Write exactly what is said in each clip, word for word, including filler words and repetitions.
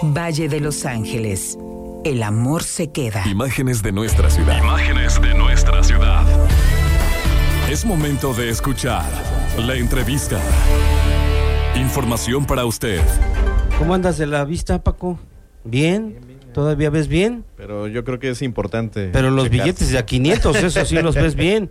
Valle de Los Ángeles. El amor se queda. Imágenes de nuestra ciudad. Imágenes de nuestra ciudad. Es momento de escuchar la entrevista. Información para usted. ¿Cómo andas de la vista, Paco? ¿Bien? Bien, bien. ¿Todavía ves bien? Pero yo creo que es importante. Pero los checar. Billetes de a quinientos, eso sí los ves bien.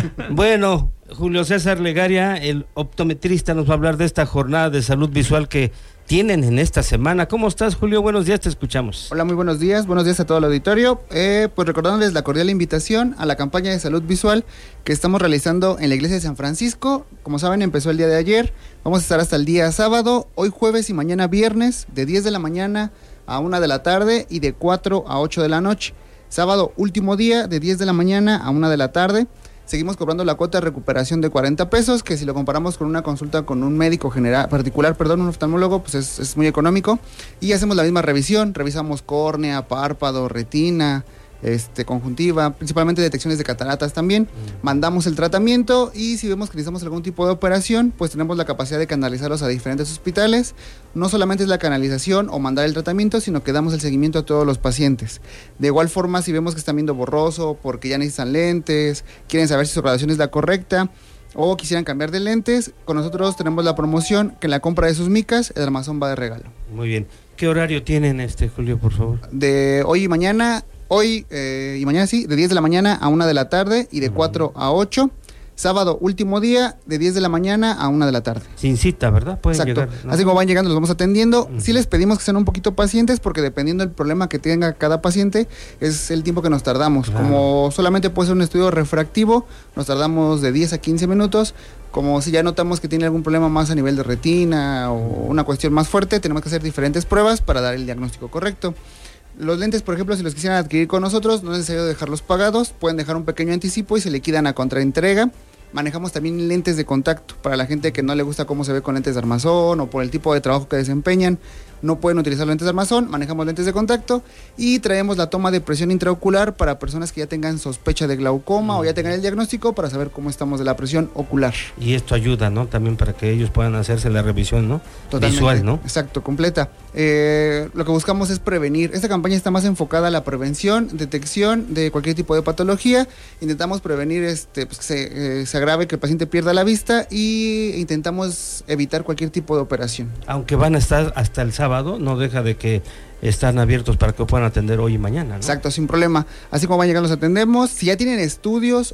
Bueno, Julio César Legaria, el optometrista, nos va a hablar de esta jornada de salud visual que tienen en esta semana. ¿Cómo estás, Julio? Buenos días, te escuchamos. Hola, muy buenos días. Buenos días a todo el auditorio. Eh, pues recordándoles la cordial invitación a la campaña de salud visual que estamos realizando en la iglesia de San Francisco. Como saben, empezó el día de ayer. Vamos a estar hasta el día sábado, hoy jueves y mañana viernes, de diez de la mañana a una de la tarde y de cuatro a ocho de la noche. Sábado, último día, de diez de la mañana a una de la tarde. Seguimos cobrando la cuota de recuperación de cuarenta pesos, que si lo comparamos con una consulta con un médico general, particular, perdón, un oftalmólogo, pues es, es muy económico. Y hacemos la misma revisión, revisamos córnea, párpado, retina, este, conjuntiva, principalmente detecciones de cataratas también. Mm. Mandamos el tratamiento y si vemos que necesitamos algún tipo de operación, pues tenemos la capacidad de canalizarlos a diferentes hospitales. No solamente es la canalización o mandar el tratamiento, sino que damos el seguimiento a todos los pacientes. De igual forma, si vemos que están viendo borroso porque ya necesitan lentes, quieren saber si su graduación es la correcta o quisieran cambiar de lentes, con nosotros tenemos la promoción que en la compra de sus micas, el armazón va de regalo. Muy bien. ¿Qué horario tienen, este Julio, por favor? De hoy y mañana... Hoy eh, y mañana sí, de diez de la mañana a una de la tarde y de cuatro a ocho. Sábado, último día, de diez de la mañana a una de la tarde. Sin cita, ¿verdad? Pueden Exacto. llegar, ¿no? Así como van llegando, los vamos atendiendo. Uh-huh. Sí les pedimos que sean un poquito pacientes porque dependiendo del problema que tenga cada paciente, es el tiempo que nos tardamos. Claro. Como solamente puede ser un estudio refractivo, nos tardamos de diez a quince minutos. Como si ya notamos que tiene algún problema más a nivel de retina o una cuestión más fuerte, tenemos que hacer diferentes pruebas para dar el diagnóstico correcto. Los lentes, por ejemplo, si los quisieran adquirir con nosotros, no es necesario dejarlos pagados, pueden dejar un pequeño anticipo y se liquidan a contraentrega. Manejamos también lentes de contacto para la gente que no le gusta cómo se ve con lentes de armazón o por el tipo de trabajo que desempeñan. No pueden utilizar lentes de armazón, manejamos lentes de contacto y traemos la toma de presión intraocular para personas que ya tengan sospecha de glaucoma mm. o ya tengan el diagnóstico para saber cómo estamos de la presión ocular. Y esto ayuda, ¿no? También para que ellos puedan hacerse la revisión, ¿no? Totalmente. Visual, ¿no? Exacto, completa. Eh, lo que buscamos es prevenir. Esta campaña está más enfocada a la prevención, detección de cualquier tipo de patología. Intentamos prevenir este, pues, que se, eh, se agrave, que el paciente pierda la vista y intentamos evitar cualquier tipo de operación. Aunque van a estar hasta el sábado, no deja de que están abiertos para que puedan atender hoy y mañana, ¿no? Exacto, sin problema. Así como van a llegar, los atendemos. Si ya tienen estudios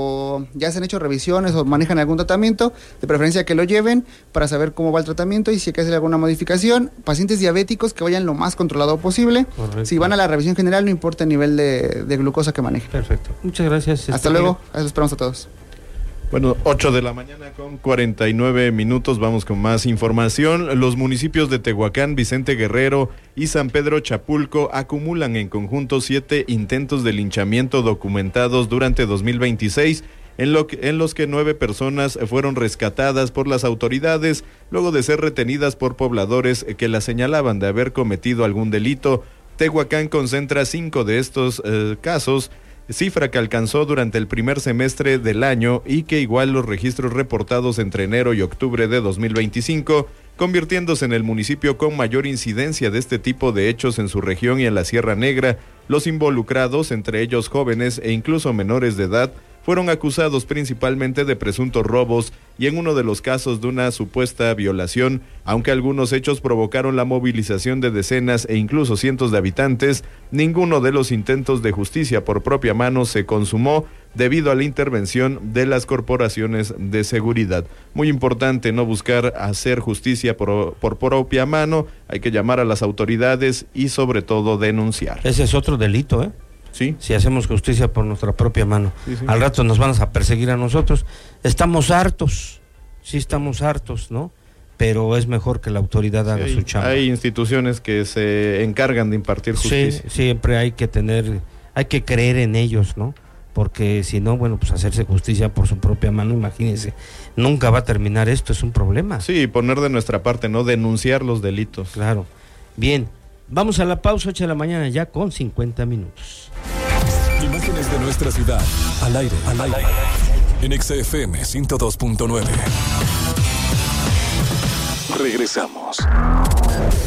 o ya se han hecho revisiones o manejan algún tratamiento, de preferencia que lo lleven para saber cómo va el tratamiento y si hay que hacer alguna modificación. Pacientes diabéticos que vayan lo más controlado posible. Correcto. Si van a la revisión general, no importa el nivel de, de glucosa que manejen. Perfecto. Muchas gracias. Hasta este luego. Los esperamos a todos. Bueno, ocho de la mañana con cuarenta y nueve minutos, vamos con más información. Los municipios de Tehuacán, Vicente Guerrero y San Pedro Chapulco acumulan en conjunto siete intentos de linchamiento documentados durante dos mil veintiséis, en, lo que, en los que nueve personas fueron rescatadas por las autoridades luego de ser retenidas por pobladores que las señalaban de haber cometido algún delito. Tehuacán concentra cinco de estos eh, casos, cifra que alcanzó durante el primer semestre del año y que igual los registros reportados entre enero y octubre de dos mil veinticinco, convirtiéndose en el municipio con mayor incidencia de este tipo de hechos en su región y en la Sierra Negra. Los involucrados, entre ellos jóvenes e incluso menores de edad, fueron acusados principalmente de presuntos robos y en uno de los casos de una supuesta violación. Aunque algunos hechos provocaron la movilización de decenas e incluso cientos de habitantes, ninguno de los intentos de justicia por propia mano se consumó debido a la intervención de las corporaciones de seguridad. Muy importante no buscar hacer justicia por, por propia mano, hay que llamar a las autoridades y sobre todo denunciar. Ese es otro delito, ¿eh? Sí. Si hacemos justicia por nuestra propia mano, sí, sí. Al rato nos van a perseguir a nosotros. Estamos hartos, sí estamos hartos, ¿no? Pero es mejor que la autoridad haga sí, su chamba. Hay instituciones que se encargan de impartir justicia. Sí, siempre hay que tener, hay que creer en ellos, ¿no? Porque si no, bueno, pues hacerse justicia por su propia mano, imagínense, nunca va a terminar esto, es un problema. Sí, poner de nuestra parte, ¿no? Denunciar los delitos. Claro. Bien, vamos a la pausa, ocho de la mañana ya con cincuenta minutos. Imágenes de nuestra ciudad, al aire, al aire, en X F M ciento dos punto nueve. Regresamos.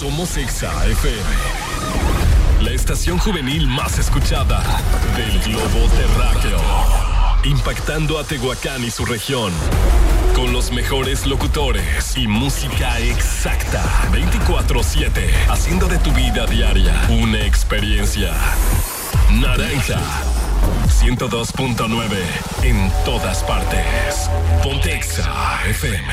Somos Exa F M, la estación juvenil más escuchada del globo terráqueo, impactando a Tehuacán y su región, con los mejores locutores y música exacta, veinticuatro siete, haciendo de tu vida diaria una experiencia. Naranja ciento dos punto nueve en todas partes. Ponte Exa F M.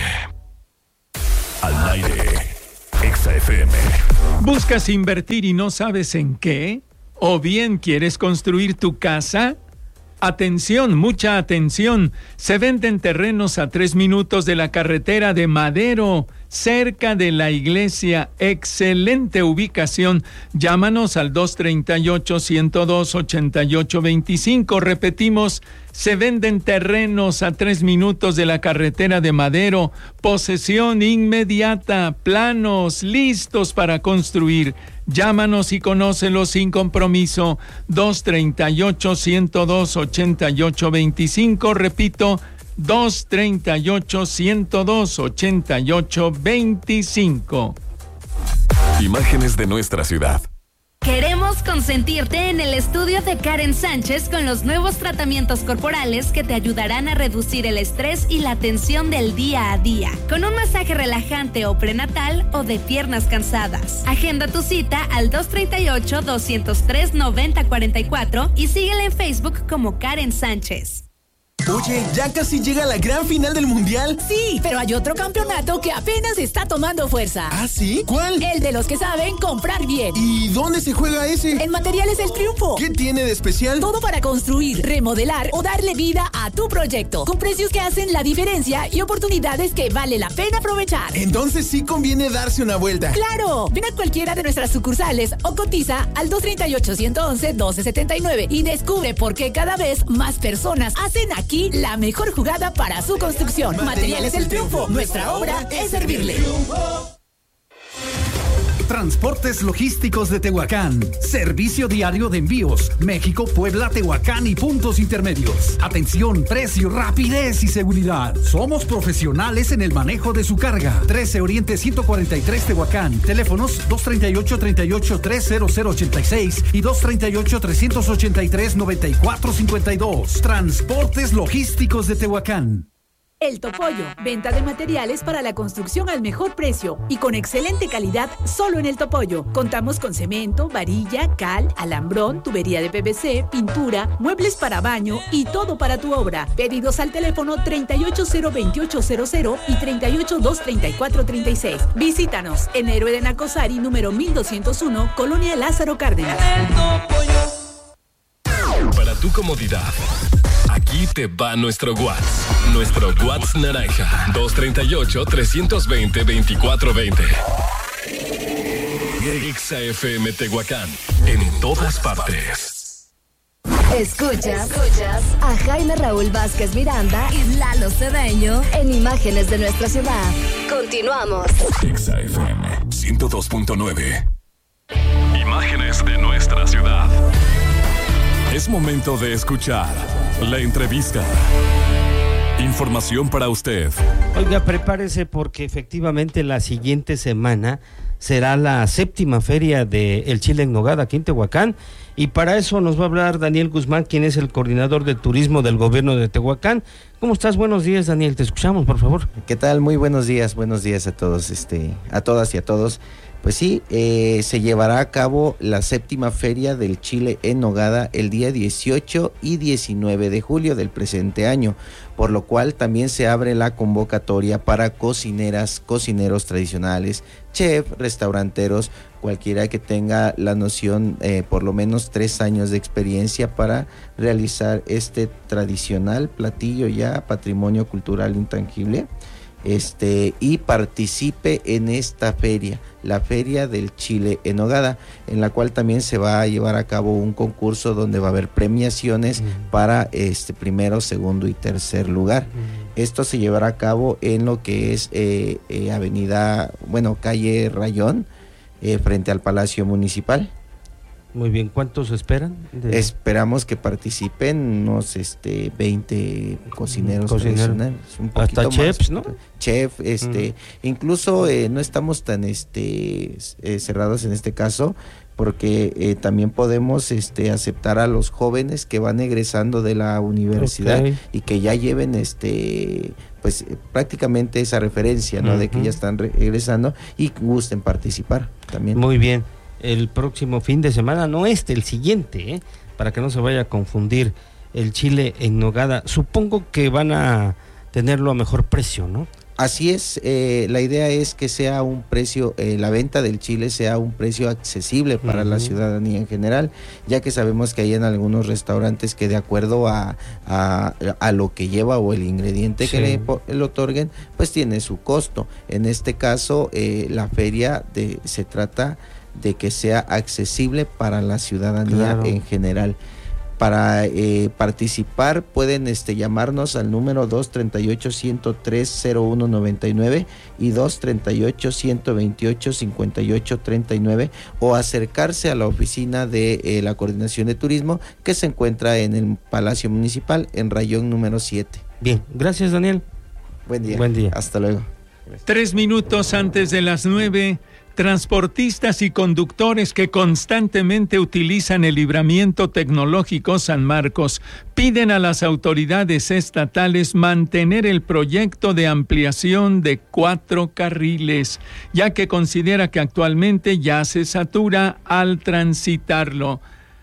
Al aire, Exa F M. ¿Buscas invertir y no sabes en qué? ¿O bien quieres construir tu casa? Atención, mucha atención. Se venden terrenos a tres minutos de la carretera de Madero, cerca de la iglesia. Excelente ubicación. Llámanos al dos treinta y ocho, ciento dos, ochenta y ocho veinticinco. Repetimos, se venden terrenos a tres minutos de la carretera de Madero. Posesión inmediata, planos listos para construir. Llámanos y conócelos sin compromiso. dos treinta y ocho, ciento dos, ochenta y ocho veinticinco. Repito, dos treinta y ocho, ciento dos, ochenta y ocho veinticinco. Imágenes de nuestra ciudad. Queremos consentirte en el estudio de Karen Sánchez con los nuevos tratamientos corporales que te ayudarán a reducir el estrés y la tensión del día a día, con un masaje relajante o prenatal o de piernas cansadas. Agenda tu cita al dos treinta y ocho, doscientos tres, noventa cuarenta y cuatro y síguela en Facebook como Karen Sánchez. Oye, ¿ya casi llega la gran final del Mundial? Sí, pero hay otro campeonato que apenas está tomando fuerza. ¿Ah, sí? ¿Cuál? El de los que saben comprar bien. ¿Y dónde se juega ese? En Materiales El Triunfo. ¿Qué tiene de especial? Todo para construir, remodelar o darle vida a tu proyecto, con precios que hacen la diferencia y oportunidades que vale la pena aprovechar. Entonces sí conviene darse una vuelta. ¡Claro! Ven a cualquiera de nuestras sucursales o cotiza al dos treinta y ocho, ciento once, doce setenta y nueve y descubre por qué cada vez más personas hacen aquí la mejor jugada para su construcción. Materiales El Triunfo. Nuestra obra es servirle. Transportes Logísticos de Tehuacán. Servicio diario de envíos. México, Puebla, Tehuacán y puntos intermedios. Atención, precio, rapidez y seguridad. Somos profesionales en el manejo de su carga. trece Oriente ciento cuarenta y tres Tehuacán. Teléfonos dos treinta y ocho, treinta y ocho, tres cero cero ochenta y seis y dos treinta y ocho, trescientos ochenta y tres, noventa y cuatro cincuenta y dos. Transportes Logísticos de Tehuacán. El Topollo, venta de materiales para la construcción al mejor precio y con excelente calidad solo en El Topollo. Contamos con cemento, varilla, cal, alambrón, tubería de P V C, pintura, muebles para baño y todo para tu obra. Pedidos al teléfono treinta y ocho, cero veintiocho, cero cero y treinta y ocho, dos treinta y cuatro, treinta y seis. Visítanos en Héroe de Nacosari, número mil doscientos uno, Colonia Lázaro Cárdenas. Para tu comodidad, aquí te va nuestro WhatsApp. Nuestro WhatsApp naranja. dos treinta y ocho, trescientos veinte, veinticuatro veinte. Exa F M Tehuacán. En todas partes. Escuchas, escuchas a Jaime Raúl Vázquez Miranda y Lalo Cedeño en Imágenes de nuestra ciudad. Continuamos. Exa F M ciento dos punto nueve. Imágenes de nuestra ciudad. Es momento de escuchar la entrevista. Información para usted. Oiga, prepárese porque efectivamente la siguiente semana será la séptima feria de El Chile en Nogada aquí en Tehuacán, y para eso nos va a hablar Daniel Guzmán, quien es el coordinador de turismo del gobierno de Tehuacán. ¿Cómo estás? Buenos días, Daniel, te escuchamos, por favor. ¿Qué tal? Muy buenos días, buenos días a todos, este, a todas y a todos. Pues sí, eh, se llevará a cabo la séptima feria del Chile en Nogada el día dieciocho y diecinueve de julio del presente año, por lo cual también se abre la convocatoria para cocineras, cocineros tradicionales, chef, restauranteros, cualquiera que tenga la noción, eh, por lo menos tres años de experiencia para realizar este tradicional platillo ya patrimonio cultural intangible. Este, y participe en esta feria, la Feria del Chile en Nogada, en la cual también se va a llevar a cabo un concurso donde va a haber premiaciones uh-huh. para este primero, segundo y tercer lugar. Uh-huh. Esto se llevará a cabo en lo que es eh, eh, avenida, bueno, calle Rayón, eh, frente al Palacio Municipal. Muy bien, ¿cuántos esperan? De... Esperamos que participen unos este, veinte cocineros tradicionales. Un hasta más, chefs, ¿no? Chef, este, mm. incluso eh, no estamos tan este, eh, cerrados en este caso, porque eh, también podemos este, aceptar a los jóvenes que van egresando de la universidad okay. y que ya lleven este pues prácticamente esa referencia, ¿no? Uh-huh. De que ya están re- egresando y gusten participar también. Muy bien. El próximo fin de semana, no este, el siguiente, ¿eh? Para que no se vaya a confundir, el chile en nogada. Supongo que van a tenerlo a mejor precio, ¿no? Así es, eh, la idea es que sea un precio, eh, la venta del chile sea un precio accesible para uh-huh. la ciudadanía en general, ya que sabemos que hay en algunos restaurantes que de acuerdo a, a, a lo que lleva o el ingrediente sí. que le, le otorguen, pues tiene su costo. En este caso, eh, la feria de, se trata de que sea accesible para la ciudadanía claro. en general. Para eh, participar pueden este, llamarnos al número dos tres ocho, uno cero tres, cero uno nueve nueve y dos tres ocho, uno dos ocho, cinco ocho tres nueve o acercarse a la oficina de eh, la Coordinación de Turismo que se encuentra en el Palacio Municipal en Rayón número siete. Bien, gracias Daniel. Buen día. Buen día. Hasta luego. Tres minutos antes de las nueve. Transportistas y conductores que constantemente utilizan el libramiento tecnológico San Marcos piden a las autoridades estatales mantener el proyecto de ampliación de cuatro carriles, ya que considera que actualmente ya se satura al transitarlo.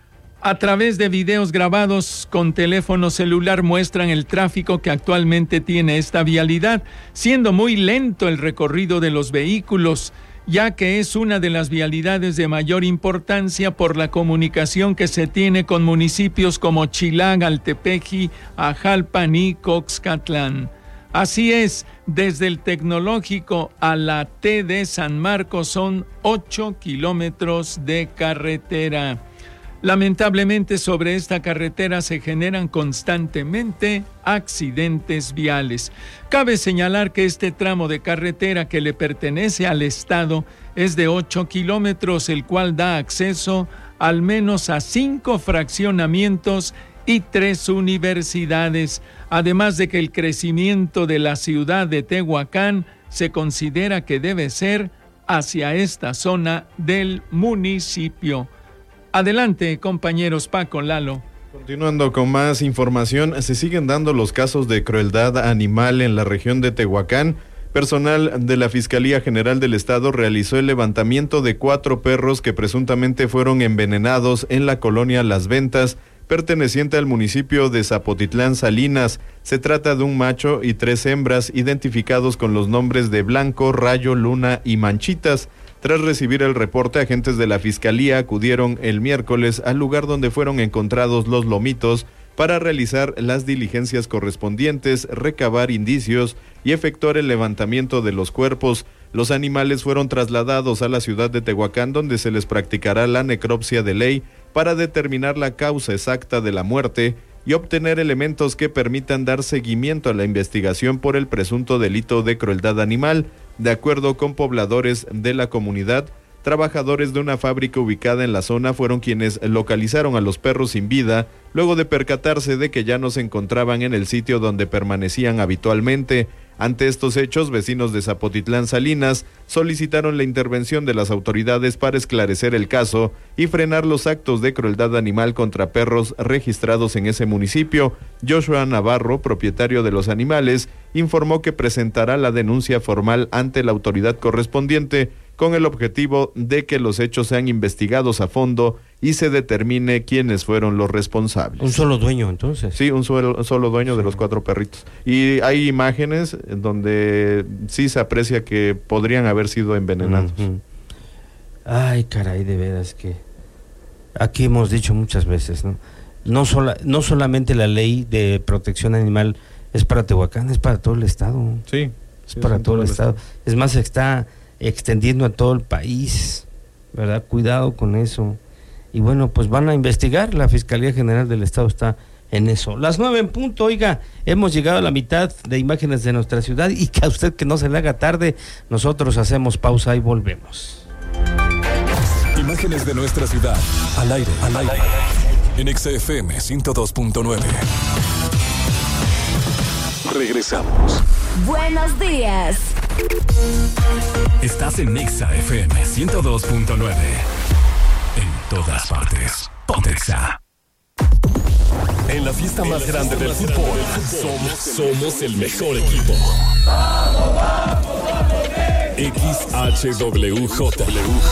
A través de videos grabados con teléfono celular muestran el tráfico que actualmente tiene esta vialidad, siendo muy lento el recorrido de los vehículos, ya que es una de las vialidades de mayor importancia por la comunicación que se tiene con municipios como Chilán, Altepeji, Ajalpan y Coxcatlán. Así es, desde el Tecnológico a la T de San Marcos son ocho kilómetros de carretera. Lamentablemente sobre esta carretera se generan constantemente accidentes viales. Cabe señalar que este tramo de carretera que le pertenece al Estado es de ocho kilómetros, el cual da acceso al menos a cinco fraccionamientos y tres universidades, además de que el crecimiento de la ciudad de Tehuacán se considera que debe ser hacia esta zona del municipio. Adelante, compañeros Paco, Lalo. Continuando con más información, se siguen dando los casos de crueldad animal en la región de Tehuacán. Personal de la Fiscalía General del Estado realizó el levantamiento de cuatro perros que presuntamente fueron envenenados en la colonia Las Ventas, perteneciente al municipio de Zapotitlán Salinas. Se trata de un macho y tres hembras identificados con los nombres de Blanco, Rayo, Luna y Manchitas. Tras recibir el reporte, agentes de la Fiscalía acudieron el miércoles al lugar donde fueron encontrados los lomitos para realizar las diligencias correspondientes, recabar indicios y efectuar el levantamiento de los cuerpos. Los animales fueron trasladados a la ciudad de Tehuacán, donde se les practicará la necropsia de ley para determinar la causa exacta de la muerte y obtener elementos que permitan dar seguimiento a la investigación por el presunto delito de crueldad animal. De acuerdo con pobladores de la comunidad, trabajadores de una fábrica ubicada en la zona fueron quienes localizaron a los perros sin vida, luego de percatarse de que ya no se encontraban en el sitio donde permanecían habitualmente. Ante estos hechos, vecinos de Zapotitlán Salinas solicitaron la intervención de las autoridades para esclarecer el caso y frenar los actos de crueldad animal contra perros registrados en ese municipio. Joshua Navarro, propietario de los animales, informó que presentará la denuncia formal ante la autoridad correspondiente con el objetivo de que los hechos sean investigados a fondo y se determine quiénes fueron los responsables. Un solo dueño, entonces. Sí, un solo, solo dueño sí. de los cuatro perritos. Y hay imágenes donde sí se aprecia que podrían haber sido envenenados. Uh-huh. Ay, caray, de veras que aquí hemos dicho muchas veces, ¿no? No, sola, no solamente la ley de protección animal es para Tehuacán, es para todo el estado. Sí. Es sí, para es todo, todo el estado. estado. Es más, se está extendiendo a todo el país, ¿verdad? Cuidado con eso. Y bueno, pues van a investigar, la Fiscalía General del Estado está en eso. Las nueve en punto, oiga, hemos llegado a la mitad de imágenes de nuestra ciudad y que a usted que no se le haga tarde, nosotros hacemos pausa y volvemos. Imágenes de nuestra ciudad. Al aire, al aire. En Exa F M ciento dos punto nueve. Regresamos. Buenos días. Estás en Exa F M ciento dos punto nueve. En todas partes. Ponte Exa. En la fiesta más grande del fútbol, somos, somos el mejor equipo. X H W J.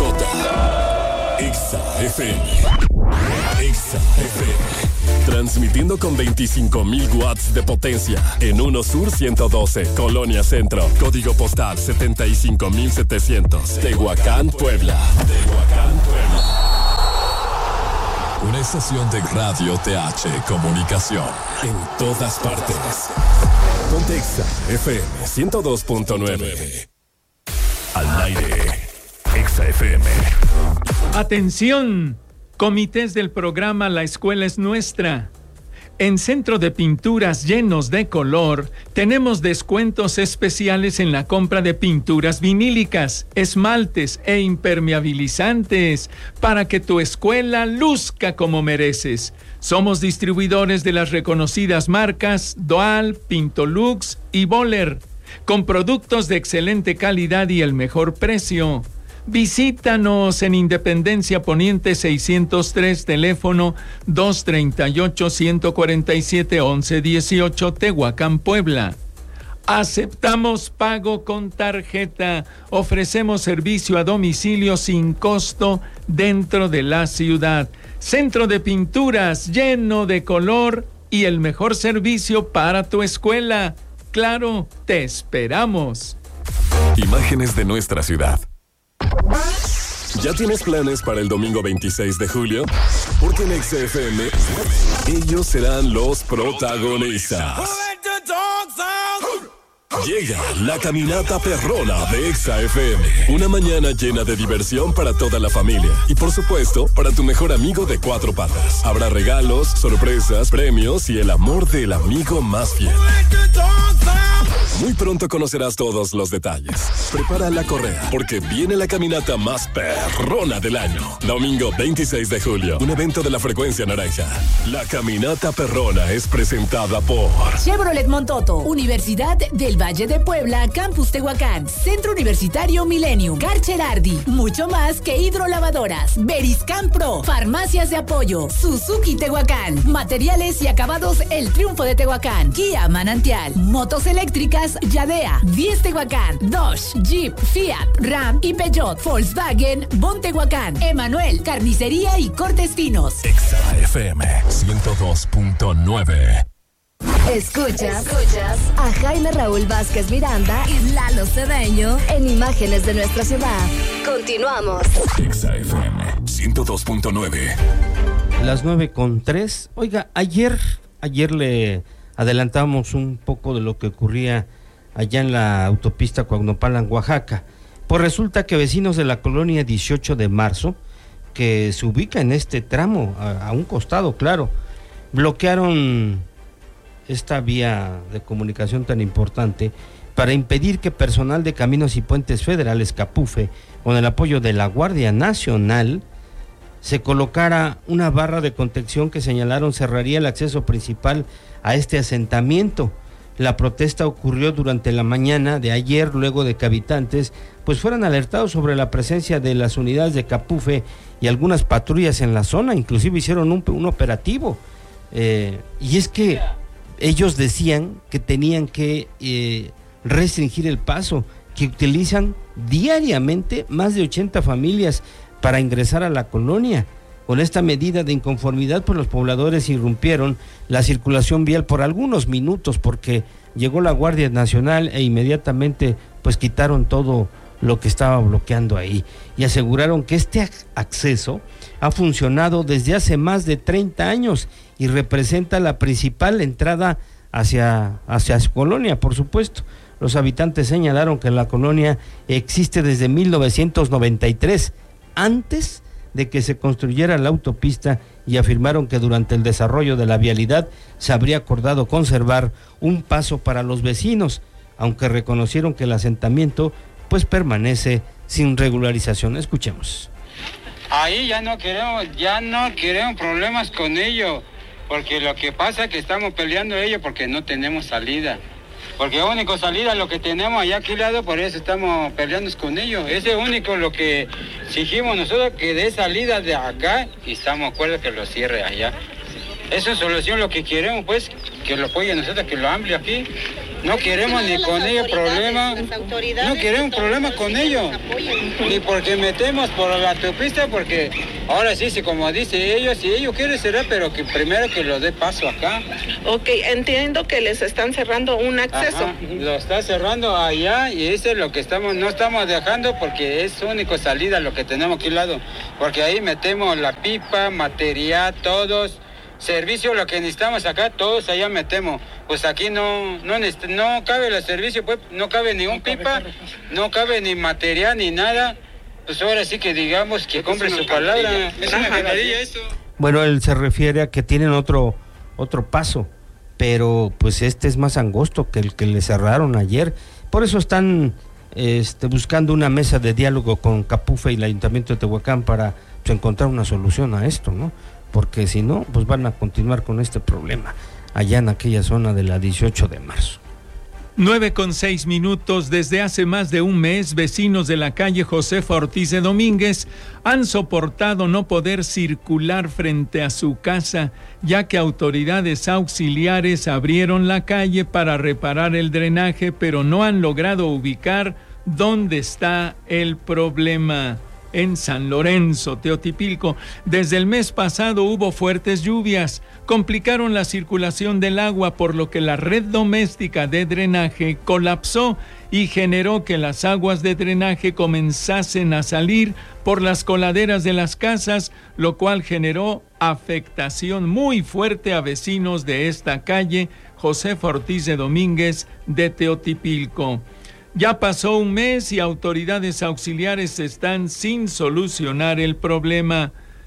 Exa F M. Exa F M. Transmitiendo con veinticinco mil watts de potencia. En uno Sur ciento doce, Colonia Centro. Código postal setenta y cinco mil setecientos. Tehuacán, Puebla. Tehuacán, Puebla. Una estación de Radio T H Comunicación. En todas partes. Ponte Exa F M ciento dos punto nueve. Al aire. Exa F M. Atención, comités del programa La Escuela es Nuestra. En Centro de Pinturas Llenos de Color, tenemos descuentos especiales en la compra de pinturas vinílicas, esmaltes e impermeabilizantes para que tu escuela luzca como mereces. Somos distribuidores de las reconocidas marcas Doal, Pintolux y Boller, con productos de excelente calidad y el mejor precio. Visítanos en Independencia Poniente seiscientos tres, teléfono dos treinta y ocho, ciento cuarenta y siete, once dieciocho, Tehuacán, Puebla. Aceptamos pago con tarjeta. Ofrecemos servicio a domicilio sin costo dentro de la ciudad. Centro de Pinturas lleno de color y el mejor servicio para tu escuela. Claro, te esperamos. Imágenes de nuestra ciudad. ¿Ya tienes planes para el domingo veintiséis de julio? Porque en Exa F M ellos serán los protagonistas. Llega la caminata perrona de Exa F M. Una mañana llena de diversión para toda la familia. Y por supuesto, para tu mejor amigo de cuatro patas. Habrá regalos, sorpresas, premios y el amor del amigo más fiel. Muy pronto conocerás todos los detalles. Prepara la correa, porque viene la caminata más perrona del año. Domingo veintiséis de julio, un evento de la Frecuencia Naranja. La caminata perrona es presentada por Chevrolet Montoto, Universidad del Valle de Puebla, Campus Tehuacán, Centro Universitario Millennium, Carcherardi, mucho más que hidrolavadoras, Beriscan Pro, Farmacias de Apoyo, Suzuki Tehuacán, Materiales y Acabados El Triunfo de Tehuacán, Kia Manantial, Motos Eléctricas Yadea, diez Tehuacán, Dodge, Jeep, Fiat, Ram y Peugeot, Volkswagen, Bon Tehuacán, Emanuel, Carnicería y Cortes Finos. Exa F M ciento dos punto nueve. Escuchas, escuchas a Jaime Raúl Vázquez Miranda y Lalo Cedeño en Imágenes de nuestra ciudad. Continuamos. Exa F M ciento dos punto nueve. Las nueve con tres. Oiga, ayer, ayer le adelantamos un poco de lo que ocurría allá en la autopista Cuauhnopalan, Oaxaca. Pues resulta que vecinos de la colonia dieciocho de marzo, que se ubica en este tramo, a, a un costado, claro, bloquearon esta vía de comunicación tan importante para impedir que personal de Caminos y Puentes Federales, Capufe, con el apoyo de la Guardia Nacional, se colocara una barra de contención que señalaron cerraría el acceso principal a este asentamiento. La protesta ocurrió durante la mañana de ayer, luego de que habitantes pues fueran alertados sobre la presencia de las unidades de Capufe y algunas patrullas en la zona, inclusive hicieron un, un operativo. Eh, y es que ellos decían que tenían que eh, restringir el paso, que utilizan diariamente más de ochenta familias para ingresar a la colonia. Con esta medida de inconformidad, pues los pobladores irrumpieron la circulación vial por algunos minutos, porque llegó la Guardia Nacional e inmediatamente pues quitaron todo lo que estaba bloqueando ahí y aseguraron que este acceso ha funcionado desde hace más de treinta años y representa la principal entrada hacia, hacia su colonia, por supuesto. Los habitantes señalaron que la colonia existe desde mil novecientos noventa y tres, antes de que se construyera la autopista, y afirmaron que durante el desarrollo de la vialidad se habría acordado conservar un paso para los vecinos, aunque reconocieron que el asentamiento pues permanece sin regularización. Escuchemos. ahí ya no queremos, ya no queremos problemas con ellos, porque lo que pasa es que estamos peleando ellos porque no tenemos salida. Porque la única salida lo que tenemos allá aquí al lado, por eso estamos peleando con ellos. Ese es único lo que exigimos nosotros, que dé salida de acá y estamos de acuerdo que lo cierre allá. Esa es solución lo que queremos, pues, que lo apoye nosotros, que lo amplíe aquí. No queremos ni con ellos problemas, no queremos problemas con ellos, ni porque metemos por la autopista, porque ahora sí, sí, como dice ellos, si ellos quieren cerrar, pero que primero que lo dé paso acá. Ok, entiendo que les están cerrando un acceso. Ajá, lo está cerrando allá y eso es lo que estamos, no estamos dejando porque es única salida lo que tenemos aquí al lado, porque ahí metemos la pipa, material, todos. Servicio, lo que necesitamos acá, todos allá metemos. Pues aquí no no, no cabe el servicio, pues no cabe ni un pipa, no cabe ni material ni nada. Pues ahora sí que digamos que compre su palabra. Es una maravilla eso. Bueno, él se refiere a que tienen otro otro paso, pero pues este es más angosto que el que le cerraron ayer. Por eso están este, buscando una mesa de diálogo con Capufe y el Ayuntamiento de Tehuacán para pues, encontrar una solución a esto, ¿no? Porque si no, pues van a continuar con este problema allá en aquella zona de la dieciocho de marzo. nueve con seis minutos. Desde hace más de un mes, vecinos de la calle Josefa Ortiz de Domínguez han soportado no poder circular frente a su casa, ya que autoridades auxiliares abrieron la calle para reparar el drenaje, pero no han logrado ubicar dónde está el problema. En San Lorenzo, Teotipilco, desde el mes pasado hubo fuertes lluvias, complicaron la circulación del agua, por lo que la red doméstica de drenaje colapsó y generó que las aguas de drenaje comenzasen a salir por las coladeras de las casas, lo cual generó afectación muy fuerte a vecinos de esta calle, Josefa Ortiz de Domínguez de Teotipilco. Ya pasó un mes y autoridades auxiliares están sin solucionar el problema.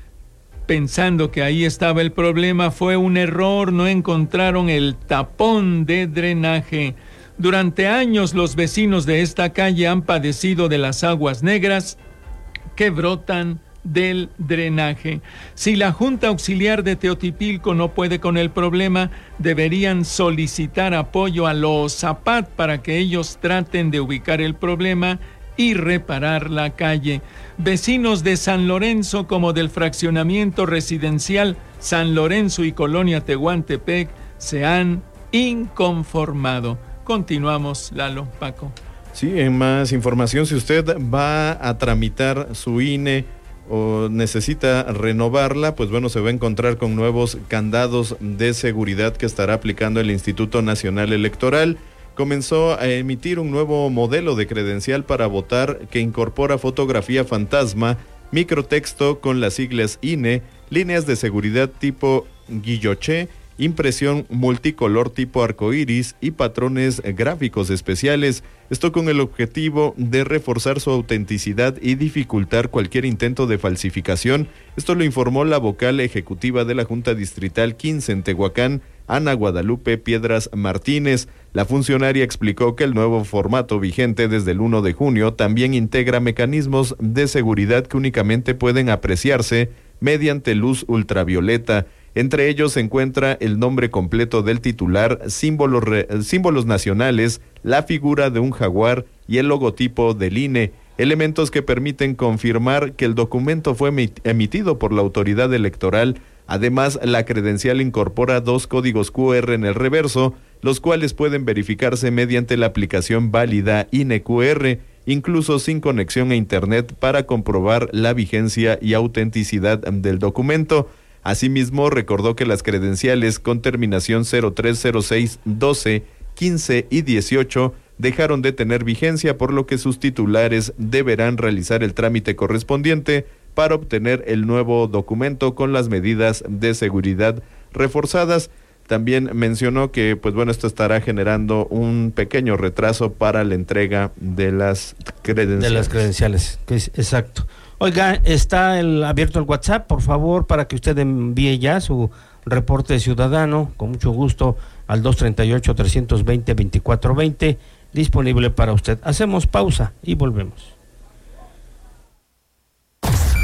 Pensando que ahí estaba el problema, fue un error, no encontraron el tapón de drenaje. Durante años los vecinos de esta calle han padecido de las aguas negras que brotan del drenaje. Si la Junta Auxiliar de Teotipilco no puede con el problema, deberían solicitar apoyo a los Zapat para que ellos traten de ubicar el problema y reparar la calle. Vecinos de San Lorenzo como del fraccionamiento residencial San Lorenzo y Colonia Tehuantepec se han inconformado. Continuamos, Lalo, Paco. Sí, en más información, si usted va a tramitar su I N E o necesita renovarla, pues bueno, se va a encontrar con nuevos candados de seguridad que estará aplicando el Instituto Nacional Electoral. Comenzó a emitir un nuevo modelo de credencial para votar que incorpora fotografía fantasma, microtexto con las siglas I N E, líneas de seguridad tipo guilloché, impresión multicolor tipo arcoíris y patrones gráficos especiales. Esto con el objetivo de reforzar su autenticidad y dificultar cualquier intento de falsificación. Esto lo informó la vocal ejecutiva de la Junta Distrital quince en Tehuacán, Ana Guadalupe Piedras Martínez. La funcionaria explicó que el nuevo formato vigente desde el primero de junio también integra mecanismos de seguridad que únicamente pueden apreciarse mediante luz ultravioleta. Entre ellos se encuentra el nombre completo del titular, símbolos, re, símbolos nacionales, la figura de un jaguar y el logotipo del I N E, elementos que permiten confirmar que el documento fue emitido por la autoridad electoral. Además, la credencial incorpora dos códigos cu erre en el reverso, los cuales pueden verificarse mediante la aplicación válida I N E cu erre, incluso sin conexión a internet, para comprobar la vigencia y autenticidad del documento. Asimismo, recordó que las credenciales con terminación cero tres cero seis, doce, quince y dieciocho dejaron de tener vigencia, por lo que sus titulares deberán realizar el trámite correspondiente para obtener el nuevo documento con las medidas de seguridad reforzadas. También mencionó que, pues bueno, esto estará generando un pequeño retraso para la entrega de las credenciales. De las credenciales, que es exacto. Oiga, está el, abierto el WhatsApp, por favor, para que usted envíe ya su reporte ciudadano, con mucho gusto, al dos treinta y ocho, trescientos veinte, veinticuatro veinte, disponible para usted. Hacemos pausa y volvemos.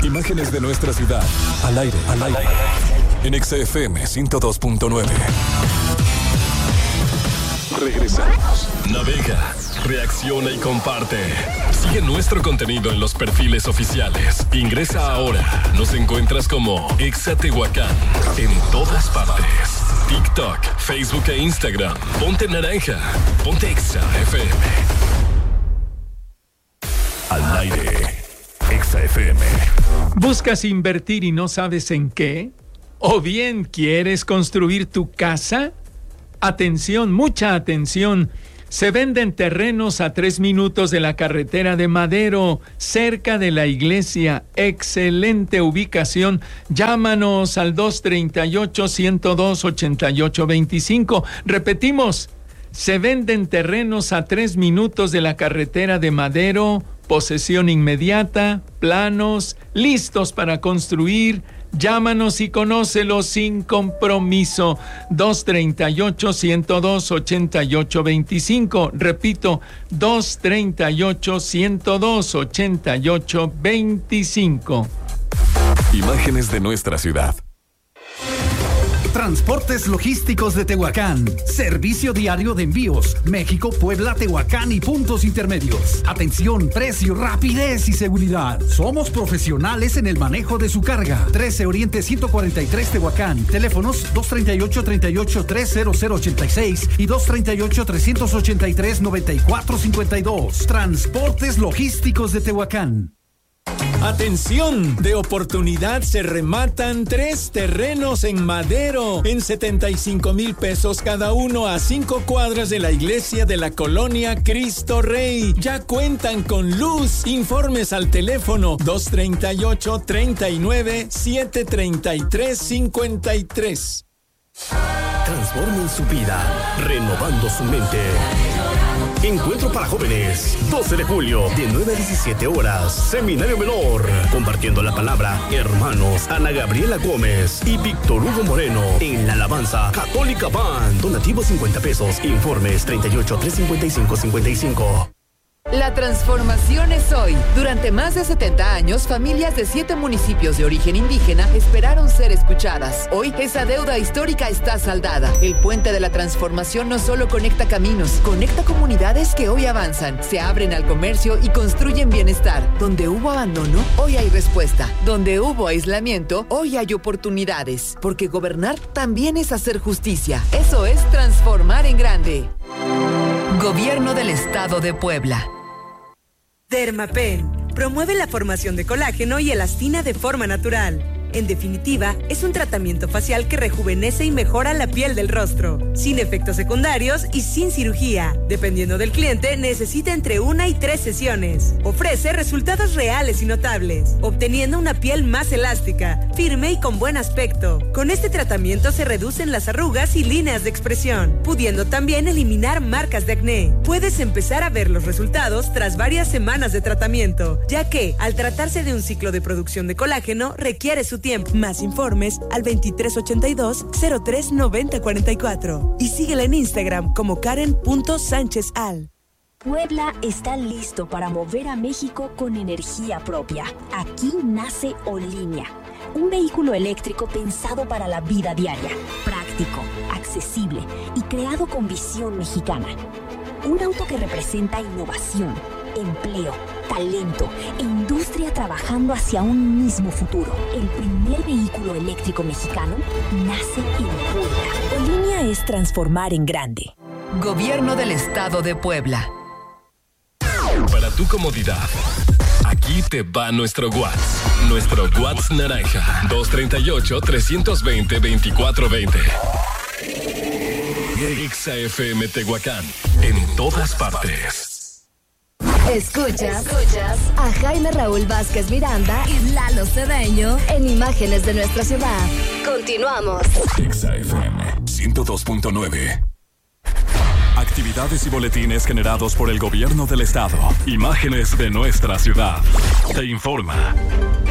Imágenes de nuestra ciudad. Al aire, al aire. En Exa F M ciento dos punto nueve. Regresamos. Navega, reacciona y comparte. Sigue nuestro contenido en los perfiles oficiales. Ingresa ahora. Nos encuentras como Exa Tehuacán en todas partes. TikTok, Facebook e Instagram. Ponte naranja. Ponte Exa F M. Al aire. Exa F M. ¿Buscas invertir y no sabes en qué? ¿O bien quieres construir tu casa? Atención, mucha atención. Se venden terrenos a tres minutos de la carretera de Madero, cerca de la iglesia. Excelente ubicación. Llámanos al dos treinta y ocho, ciento dos, ochenta y ocho veinticinco. Repetimos, se venden terrenos a tres minutos de la carretera de Madero, posesión inmediata, planos, listos para construir. Llámanos y conócelos sin compromiso. dos treinta y ocho, ciento dos, ochenta y ocho veinticinco. Repito, dos treinta y ocho, ciento dos, ochenta y ocho veinticinco. Imágenes de nuestra ciudad. Transportes Logísticos de Tehuacán. Servicio diario de envíos. México, Puebla, Tehuacán y puntos intermedios. Atención, precio, rapidez y seguridad. Somos profesionales en el manejo de su carga. trece Oriente ciento cuarenta y tres Tehuacán. Teléfonos dos treinta y ocho, treinta y ocho, tres cero cero ochenta y seis y dos treinta y ocho, trescientos ochenta y tres, noventa y cuatro cincuenta y dos. Transportes Logísticos de Tehuacán. Atención, de oportunidad se rematan tres terrenos en Madero en setenta y cinco mil pesos cada uno a cinco cuadras de la iglesia de la colonia Cristo Rey. Ya cuentan con luz. Informes al teléfono dos treinta y ocho, treinta y nueve, setecientos treinta y tres cincuenta y tres. Transformen su vida, renovando su mente. Encuentro para jóvenes, doce de julio, de nueve a diecisiete horas, Seminario Menor, compartiendo la palabra, hermanos Ana Gabriela Gómez y Víctor Hugo Moreno, en la alabanza Católica Band, donativo cincuenta pesos, informes treinta y ocho, trescientos cincuenta y cinco, cincuenta y cinco. La transformación es hoy. Durante más de setenta años, familias de siete municipios de origen indígena esperaron ser escuchadas. Hoy, esa deuda histórica está saldada. El puente de la transformación no solo conecta caminos, conecta comunidades que hoy avanzan, se abren al comercio y construyen bienestar. Donde hubo abandono, hoy hay respuesta. Donde hubo aislamiento, hoy hay oportunidades. Porque gobernar también es hacer justicia. Eso es transformar en grande. Gobierno del Estado de Puebla. Dermapen promueve la formación de colágeno y elastina de forma natural. En definitiva, es un tratamiento facial que rejuvenece y mejora la piel del rostro, sin efectos secundarios y sin cirugía. Dependiendo del cliente, necesita entre una y tres sesiones. Ofrece resultados reales y notables, obteniendo una piel más elástica, firme y con buen aspecto. Con este tratamiento se reducen las arrugas y líneas de expresión, pudiendo también eliminar marcas de acné. Puedes empezar a ver los resultados tras varias semanas de tratamiento, ya que, al tratarse de un ciclo de producción de colágeno, requiere su tiempo. Más informes al veintitrés ochenta y dos, cero tres noventa cuarenta y cuatro y síguela en Instagram como karen punto sánchez al. Puebla está listo para mover a México con energía propia. Aquí nace Olinia, un vehículo eléctrico pensado para la vida diaria, práctico, accesible y creado con visión mexicana. Un auto que representa innovación, empleo, talento e industria trabajando hacia un mismo futuro. El primer vehículo eléctrico mexicano nace en Puebla. Olinia es transformar en grande. Gobierno del Estado de Puebla. Para tu comodidad, aquí te va nuestro WhatsApp. Nuestro WhatsApp naranja. dos treinta y ocho, trescientos veinte, veinticuatro veinte. Exa F M Tehuacán. En todas partes. Escuchas, escuchas a Jaime Raúl Vázquez Miranda y Lalo Cedeño en Imágenes de nuestra ciudad. Continuamos. Exa F M ciento dos punto nueve. Actividades y boletines generados por el gobierno del estado. Imágenes de nuestra ciudad. Te informa.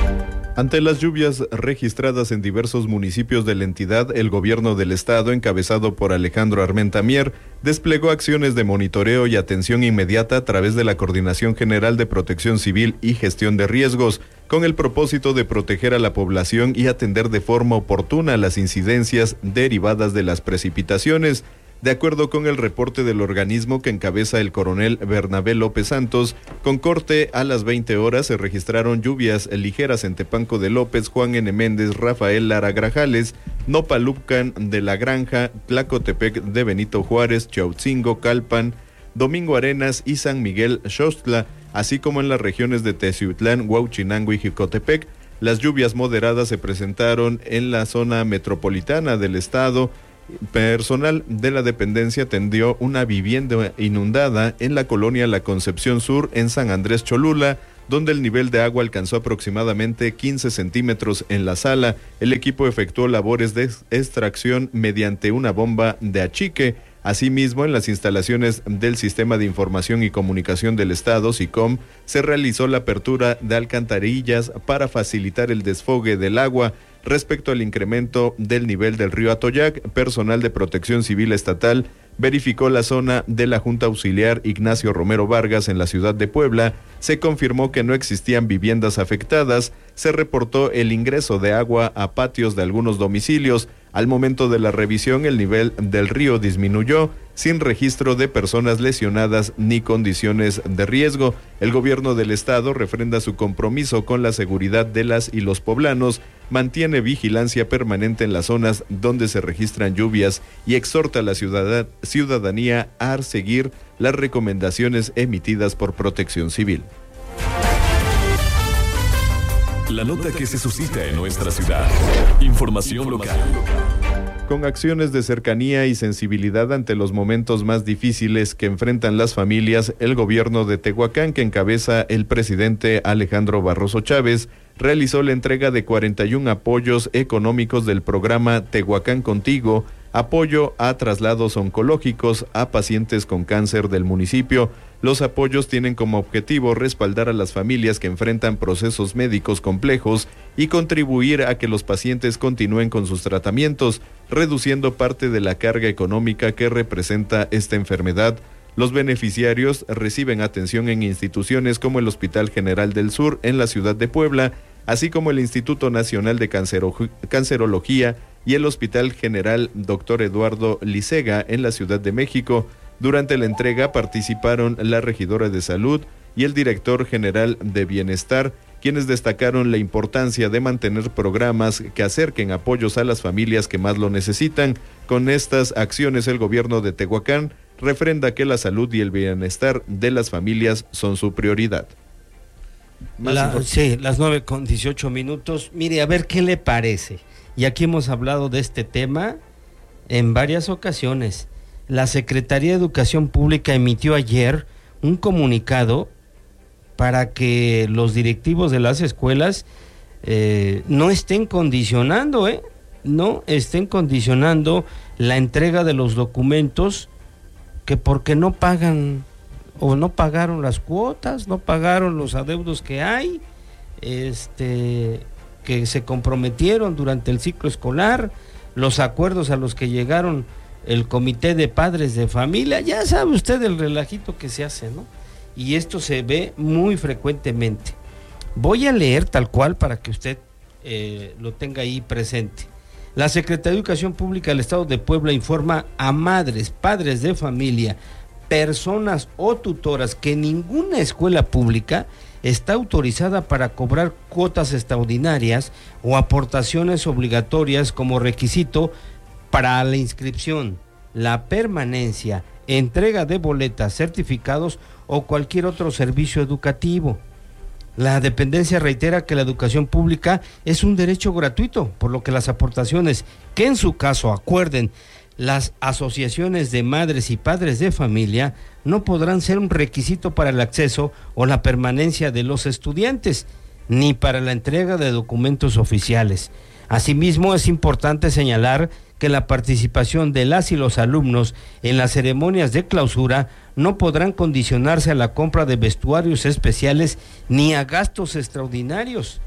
Ante las lluvias registradas en diversos municipios de la entidad, el gobierno del estado, encabezado por Alejandro Armenta Mier, desplegó acciones de monitoreo y atención inmediata a través de la Coordinación General de Protección Civil y Gestión de Riesgos, con el propósito de proteger a la población y atender de forma oportuna las incidencias derivadas de las precipitaciones. De acuerdo con el reporte del organismo que encabeza el coronel Bernabé López Santos, con corte a las veinte horas se registraron lluvias ligeras en Tepanco de López, Juan N. Méndez, Rafael Lara Grajales, Nopalupcan de la Granja, Tlacotepec de Benito Juárez, Chautzingo, Calpan, Domingo Arenas y San Miguel Xoxtla, así como en las regiones de Teciutlán, Huauchinango y Jicotepec. Las lluvias moderadas se presentaron en la zona metropolitana del estado. Personal de la dependencia atendió una vivienda inundada en la colonia La Concepción Sur en San Andrés Cholula, donde el nivel de agua alcanzó aproximadamente quince centímetros en la sala. El equipo efectuó labores de extracción mediante una bomba de achique. Asimismo, en las instalaciones del Sistema de Información y Comunicación del Estado, SICOM, se realizó la apertura de alcantarillas para facilitar el desfogue del agua. Respecto al incremento del nivel del río Atoyac, personal de Protección Civil Estatal verificó la zona de la Junta Auxiliar Ignacio Romero Vargas en la ciudad de Puebla. Se confirmó que no existían viviendas afectadas. Se reportó el ingreso de agua a patios de algunos domicilios. Al momento de la revisión, el nivel del río disminuyó, sin registro de personas lesionadas ni condiciones de riesgo. El gobierno del estado refrenda su compromiso con la seguridad de las y los poblanos, mantiene vigilancia permanente en las zonas donde se registran lluvias y exhorta a la ciudad- ciudadanía a seguir las recomendaciones emitidas por Protección Civil. La nota que se suscita en nuestra ciudad. Información local. Con acciones de cercanía y sensibilidad ante los momentos más difíciles que enfrentan las familias, el gobierno de Tehuacán, que encabeza el presidente Alejandro Barroso Chávez, realizó la entrega de cuarenta y un apoyos económicos del programa Tehuacán Contigo, apoyo a traslados oncológicos a pacientes con cáncer del municipio. Los apoyos tienen como objetivo respaldar a las familias que enfrentan procesos médicos complejos y contribuir a que los pacientes continúen con sus tratamientos, reduciendo parte de la carga económica que representa esta enfermedad. Los beneficiarios reciben atención en instituciones como el Hospital General del Sur en la ciudad de Puebla, así como el Instituto Nacional de Cancero- Cancerología y el Hospital General doctor Eduardo Licega en la Ciudad de México. Durante la entrega participaron la regidora de Salud y el director general de Bienestar, quienes destacaron la importancia de mantener programas que acerquen apoyos a las familias que más lo necesitan. Con estas acciones, el gobierno de Tehuacán refrenda que la salud y el bienestar de las familias son su prioridad. La, sí, las nueve con dieciocho minutos. Mire, a ver qué le parece. Y aquí hemos hablado de este tema en varias ocasiones. La Secretaría de Educación Pública emitió ayer un comunicado para que los directivos de las escuelas eh, no estén condicionando, eh, no estén condicionando la entrega de los documentos, que porque no pagan o no pagaron las cuotas, no pagaron los adeudos que hay, este, que se comprometieron durante el ciclo escolar, los acuerdos a los que llegaron el comité de padres de familia. Ya sabe usted el relajito que se hace, ¿no? Y esto se ve muy frecuentemente. Voy a leer tal cual para que usted eh, lo tenga ahí presente. La Secretaría de Educación Pública del Estado de Puebla informa a madres, padres de familia, personas o tutoras que ninguna escuela pública está autorizada para cobrar cuotas extraordinarias o aportaciones obligatorias como requisito para la inscripción, la permanencia, entrega de boletas, certificados o cualquier otro servicio educativo. La dependencia reitera que la educación pública es un derecho gratuito, por lo que las aportaciones que en su caso acuerden las asociaciones de madres y padres de familia no podrán ser un requisito para el acceso o la permanencia de los estudiantes, ni para la entrega de documentos oficiales. Asimismo, es importante señalar que la participación de las y los alumnos en las ceremonias de clausura no podrán condicionarse a la compra de vestuarios especiales ni a gastos extraordinarios.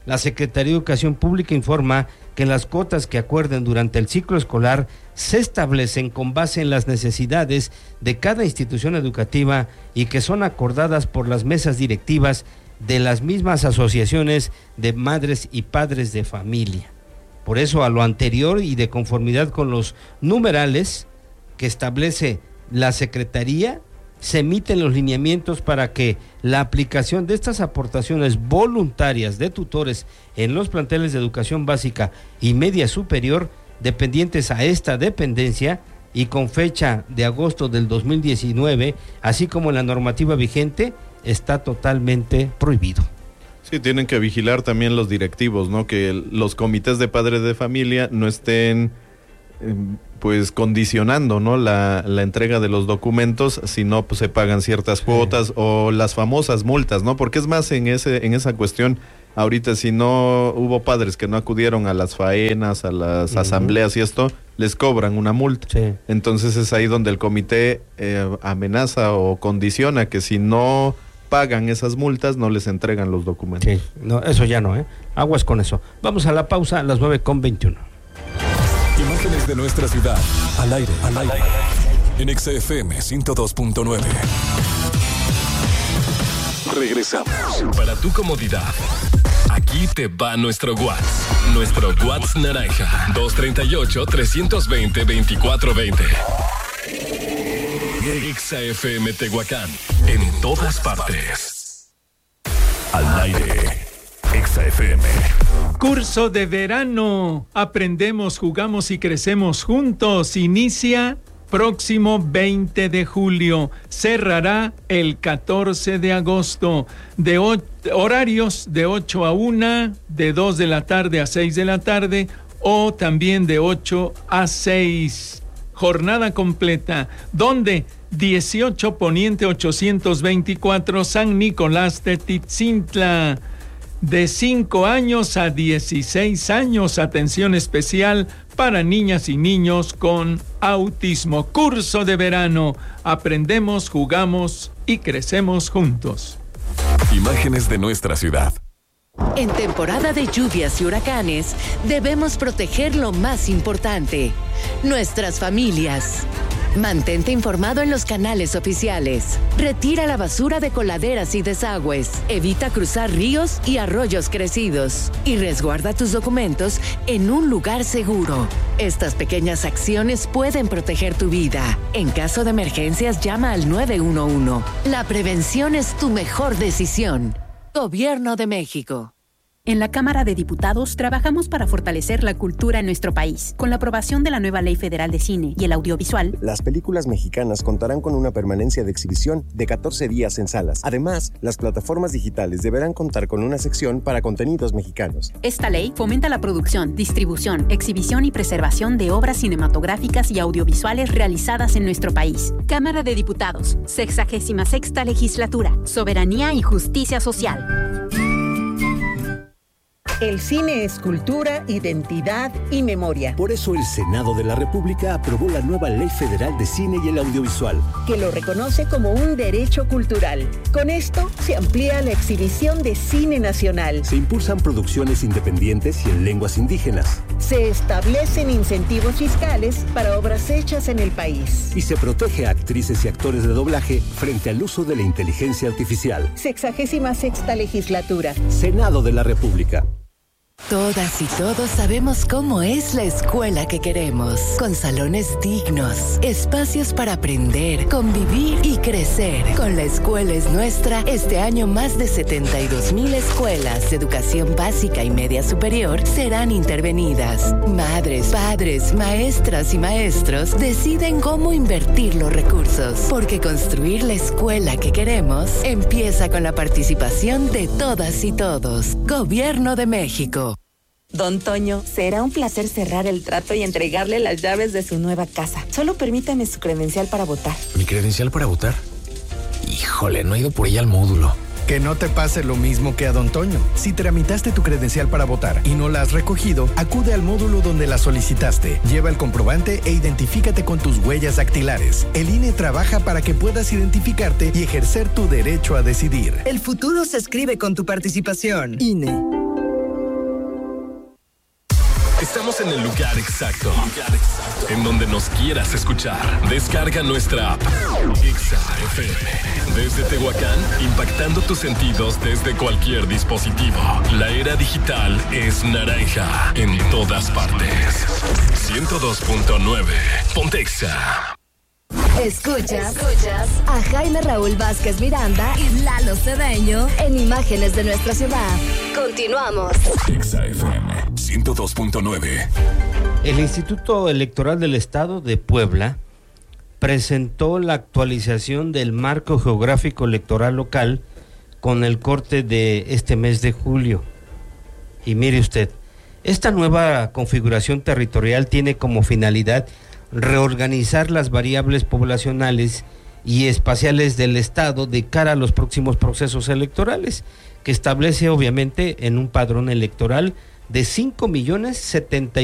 La Secretaría de Educación Pública informa que las cuotas que acuerden durante el ciclo escolar se establecen con base en las necesidades de cada institución educativa y que son acordadas por las mesas directivas de las mismas asociaciones de madres y padres de familia. Por eso, a lo anterior y de conformidad con los numerales que establece la Secretaría, se emiten los lineamientos para que la aplicación de estas aportaciones voluntarias de tutores en los planteles de educación básica y media superior dependientes a esta dependencia y con fecha de agosto del dos mil diecinueve, así como en la normativa vigente, está totalmente prohibido. Sí, tienen que vigilar también los directivos, ¿no? Que los comités de padres de familia no estén eh, pues condicionando, ¿no? La, la entrega de los documentos, si no pues se pagan ciertas cuotas, sí, o las famosas multas, ¿no? Porque es más en ese en esa cuestión, ahorita si no hubo padres que no acudieron a las faenas, a las uh-huh. asambleas y esto, les cobran una multa. Sí. Entonces es ahí donde el comité eh, amenaza o condiciona que si no pagan esas multas, no les entregan los documentos. Sí, no, eso ya no, ¿eh? Aguas con eso. Vamos a la pausa a las nueve con veintiuno. Imágenes de nuestra ciudad, al aire, al aire, en Exa F M ciento dos punto nueve. Regresamos. Para tu comodidad, aquí te va nuestro WhatsApp. Nuestro WhatsApp naranja, dos tres ocho, tres dos cero, veinticuatro veinte. Exa F M Tehuacán, en todas partes. Al aire, Exa F M. Curso de verano. Aprendemos, jugamos y crecemos juntos. Inicia próximo veinte de julio. Cerrará el catorce de agosto. De o- horarios de ocho a una, de dos de la tarde a seis de la tarde o también de ocho a seis. Jornada completa. ¿Dónde? dieciocho Poniente ochocientos veinticuatro, San Nicolás de Titzintla. De cinco años a dieciséis años, atención especial para niñas y niños con autismo. Curso de verano. Aprendemos, jugamos y crecemos juntos. Imágenes de nuestra ciudad. En temporada de lluvias y huracanes, debemos proteger lo más importante, nuestras familias. Mantente informado en los canales oficiales. Retira la basura de coladeras y desagües. Evita cruzar ríos y arroyos crecidos. Y resguarda tus documentos en un lugar seguro. Estas pequeñas acciones pueden proteger tu vida. En caso de emergencias, llama al nueve uno uno. La prevención es tu mejor decisión. Gobierno de México. En la Cámara de Diputados trabajamos para fortalecer la cultura en nuestro país. Con la aprobación de la nueva Ley Federal de Cine y el Audiovisual, las películas mexicanas contarán con una permanencia de exhibición de catorce días en salas. Además, las plataformas digitales deberán contar con una sección para contenidos mexicanos. Esta ley fomenta la producción, distribución, exhibición y preservación de obras cinematográficas y audiovisuales realizadas en nuestro país. Cámara de Diputados, sexagésima sexta legislatura, soberanía y justicia social. El cine es cultura, identidad y memoria. Por eso el Senado de la República aprobó la nueva Ley Federal de Cine y el Audiovisual, que lo reconoce como un derecho cultural. Con esto se amplía la exhibición de cine nacional. Se impulsan producciones independientes y en lenguas indígenas. Se establecen incentivos fiscales para obras hechas en el país. Y se protege a actrices y actores de doblaje frente al uso de la inteligencia artificial. Sexagésima sexta legislatura. Senado de la República. Todas y todos sabemos cómo es la escuela que queremos, con salones dignos, espacios para aprender, convivir y crecer. Con La Escuela es Nuestra, este año más de setenta y dos mil escuelas de educación básica y media superior serán intervenidas. Madres, padres, maestras y maestros deciden cómo invertir los recursos, porque construir la escuela que queremos empieza con la participación de todas y todos. Gobierno de México. Don Toño, será un placer cerrar el trato y entregarle las llaves de su nueva casa. Solo permítame su credencial para votar. ¿Mi credencial para votar? Híjole, no he ido por ella al módulo. Que no te pase lo mismo que a Don Toño. Si tramitaste tu credencial para votar y no la has recogido, acude al módulo donde la solicitaste. Lleva el comprobante e identifícate con tus huellas dactilares. El I N E trabaja para que puedas identificarte y ejercer tu derecho a decidir. El futuro se escribe con tu participación. I N E. Estamos en el lugar exacto, en donde nos quieras escuchar. Descarga nuestra app, Exa F M. Desde Tehuacán, impactando tus sentidos desde cualquier dispositivo. La era digital es naranja en todas partes. ciento dos punto nueve, Ponte Exa. Escuchas, escuchas a Jaime Raúl Vázquez Miranda y Lalo Cedeño en Imágenes de Nuestra Ciudad. Continuamos. Exa F M ciento dos punto nueve. El Instituto Electoral del Estado de Puebla presentó la actualización del marco geográfico electoral local con el corte de este mes de julio. Y mire usted, esta nueva configuración territorial tiene como finalidad reorganizar las variables poblacionales y espaciales del Estado de cara a los próximos procesos electorales, que establece obviamente en un padrón electoral de cinco millones setenta y